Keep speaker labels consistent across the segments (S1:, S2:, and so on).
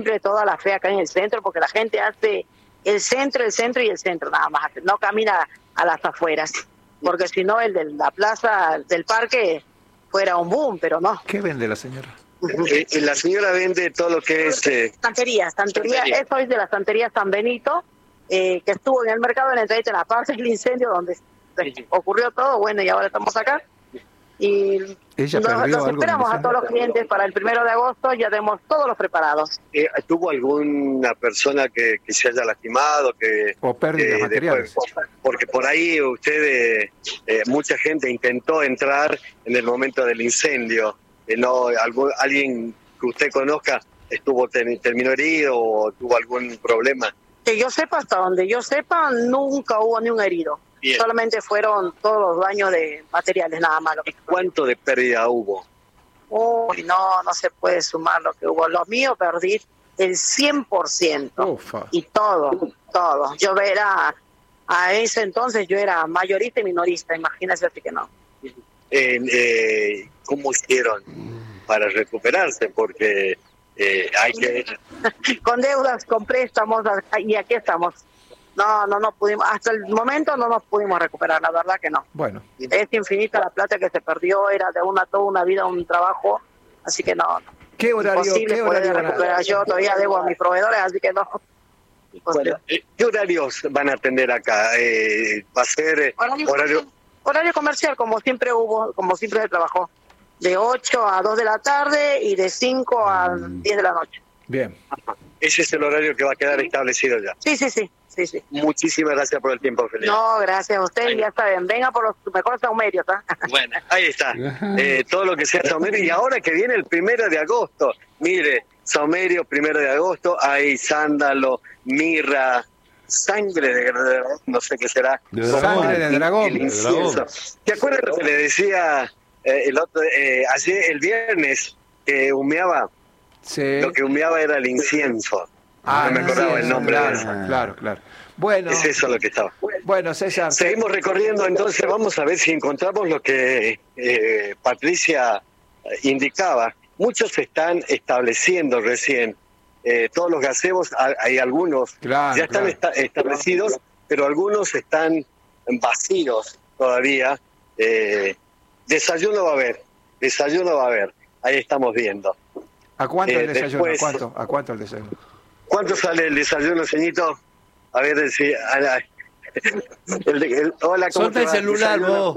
S1: siempre toda la fe acá en el centro, porque la gente hace el centro y el centro nada más, no camina a las afueras, porque si no el de la plaza del parque fuera un boom, pero no.
S2: ¿Qué vende la señora?
S3: La señora vende todo lo que es...
S1: Santería. Eso es de la Santería San Benito, que estuvo en el mercado de la entrada en la parte del incendio donde ocurrió todo, bueno, y ahora estamos acá. Y los esperamos a todos los clientes para el 1 de agosto, ya tenemos todos los preparados.
S3: ¿Tuvo alguna persona que se haya lastimado?
S2: O pérdidas materiales.
S3: Porque por ahí mucha gente intentó entrar en el momento del incendio. ¿Alguien que usted conozca terminó herido o tuvo algún problema?
S1: Que yo sepa, hasta donde yo sepa, nunca hubo ni un herido. Bien. Solamente fueron todos los daños de materiales, nada más.
S3: ¿Y cuánto de pérdida hubo?
S1: Uy, no se puede sumar lo que hubo. Lo mío perdí el 100%.
S2: Ufa.
S1: Y todo. Yo era, a ese entonces yo era mayorista y minorista, imagínese así que no.
S3: ¿Cómo hicieron para recuperarse? Porque hay que...
S1: Con deudas, con préstamos, y aquí estamos. No pudimos, hasta el momento no nos pudimos recuperar, la verdad que no.
S2: Bueno.
S1: Es infinita la plata que se perdió, era de toda una vida, un trabajo, así que no.
S2: ¿Qué horario?
S1: Imposible poder recuperar. Yo todavía debo a mis proveedores, así que no.
S3: Bueno, ¿qué horarios van a atender acá? ¿Va a ser
S1: horario comercial, como siempre se trabajó, de 8 a 2 de la tarde y de 5 a 10 de la noche.
S2: Bien.
S3: Ese es el horario que va a quedar establecido ya.
S1: Sí.
S3: Muchísimas gracias por el tiempo, Felipe.
S1: No, gracias a usted, ya saben, venga por los mejores saumerios, ¿ah?
S3: Bueno, ahí está, todo lo que sea saumerio, y ahora que viene el 1 de agosto, mire, saumerio 1 de agosto, hay sándalo, mirra, sangre de dragón, no sé qué será.
S2: Sangre de dragón.
S3: El incienso. ¿Te acuerdas lo que le decía ayer, el viernes, que humeaba?
S2: Sí.
S3: Lo que humeaba era el incienso. No me acordaba el nombre de eso.
S2: Claro. Bueno,
S3: es eso lo que estaba.
S2: Bueno, César.
S3: Seguimos recorriendo, entonces vamos a ver si encontramos lo que Patricia indicaba. Muchos se están estableciendo recién. Todos los gazebos, hay algunos ya están establecidos, pero algunos están vacíos todavía. Desayuno va a haber. Ahí estamos viendo.
S2: ¿A cuánto el desayuno?
S3: Después,
S2: ¿A cuánto el desayuno?
S3: ¿Cuánto sale el desayuno, ceñito? A ver si... hola, ¿cómo
S4: Suelta el celular, vos.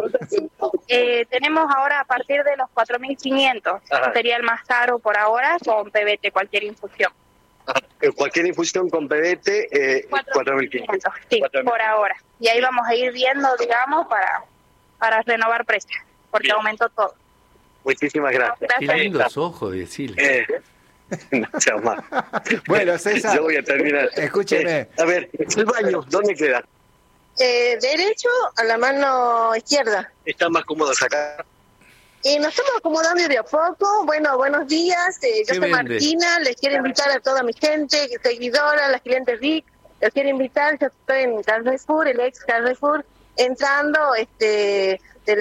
S5: Tenemos ahora a partir de los 4.500. Sería el más caro por ahora, con PBT, cualquier infusión.
S3: Cualquier infusión con PBT, 4.500.
S5: Sí, 4.000. Por ahora. Y ahí vamos a ir viendo, digamos, para renovar precios, porque aumentó todo.
S3: Muchísimas gracias.
S4: Qué lindos ojos, decirle.
S3: No, chao más.
S2: Bueno, César,
S3: yo voy a terminar.
S2: Escúcheme.
S3: A ver, el baño, ¿dónde queda?
S1: Derecho a la mano izquierda.
S3: ¿Está más cómodo sacar?
S1: Nos estamos acomodando de a poco. Bueno, buenos días. Yo soy Martina. Les quiero invitar a toda mi gente, seguidora, las clientes RIC. Les quiero invitar. Yo estoy en Carrefour, el ex Carrefour, entrando de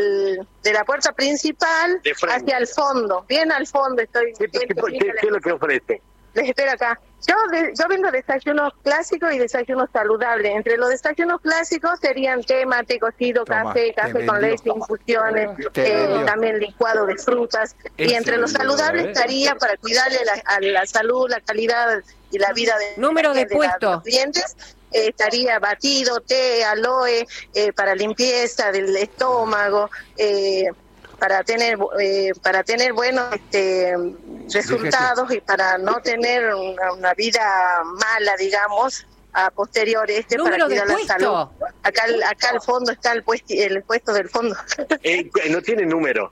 S1: la puerta principal hacia el fondo. Bien al fondo estoy.
S3: ¿Qué es lo que ofrece?
S1: Les espero acá. Yo vendo desayunos clásicos y desayunos saludables. Entre los desayunos clásicos serían té, mate cocido, café con leche, infusiones, también licuado de frutas. Y entre los saludables estaría para cuidarle a la salud, la calidad y la vida de los clientes. Estaría batido, té, aloe, para limpieza del estómago, para tener buenos resultados y para no tener una vida mala, digamos, a posteriori, para cuidar la salud. Acá al fondo está el puesto del fondo.
S3: No tiene número.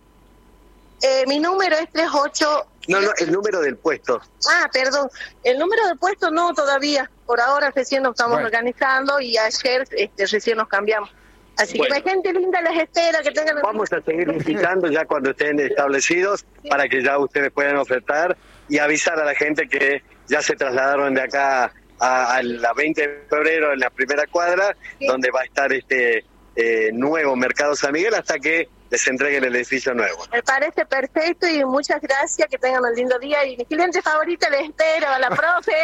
S1: Mi número es 38.
S3: No, el número del puesto.
S1: Perdón. El número del puesto no todavía. Por ahora recién nos estamos organizando y ayer recién nos cambiamos. Así que gente linda les espera que tengan...
S3: Vamos a seguir visitando ya cuando estén establecidos para que ya ustedes puedan ofertar y avisar a la gente que ya se trasladaron de acá a la 20 de febrero en la primera cuadra, donde va a estar este nuevo Mercado San Miguel hasta que les entreguen el edificio nuevo.
S1: Me parece perfecto y muchas gracias, que tengan un lindo día y mi cliente favorita les espero, a la profe.